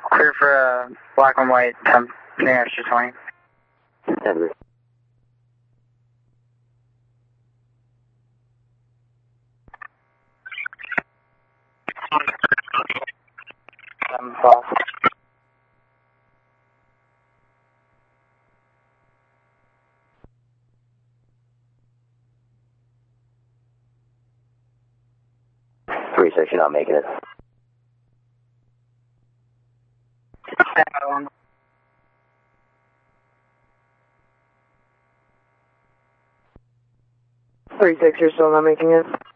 Clear for black and white, 10 extra 20. Denver. False. Three six, you're not making it. 36, you're still not making it.